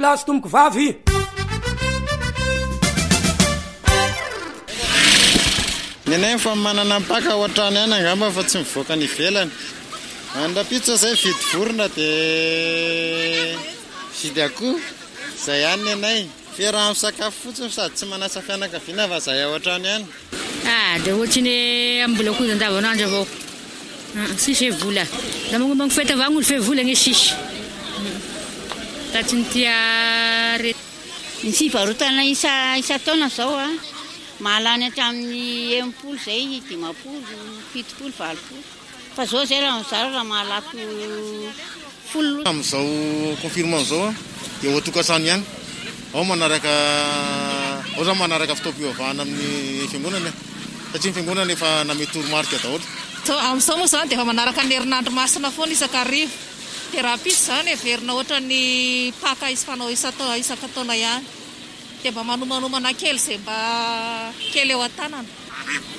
lahy sy tomboky vavy. Nenay fa manana paka ohatrany ihany angamba fa tsy mivoaka ny ivelany. Andrapitso zay vidy vorona dia vidy akoho. Zay ihany nenay. Fiaraha misakafo fotsiny sady tsy manasa fianakaviana fa zay ohatrany ihany. Dia ohatrany ambola koa andavanandro avao. Sisy vola. Da magnomagno fety avao gn'olo fe vola gne sisy. Tatsiny tia ny fivarotana isa taona zao mahalany hatramin'ny 60 zay 50, 70, 80. Fa zao zay raha mizara raha mahalako 10. Amin'izao confirme zao dia otokatrano ihany. Ao zao manaraka fitaom-pivavahana amin'ny fiangonana. Satria ny fiangonana efa name toromarika daholo. Amin'izao moa zany dia efa manaraka ny herinandro masina foana isakarivo. Dia raha pisy zany everina ohatra ny paka fanao isaka-taona ihany. Dia mba manomanomana kely izay mba kely eo an-tanana.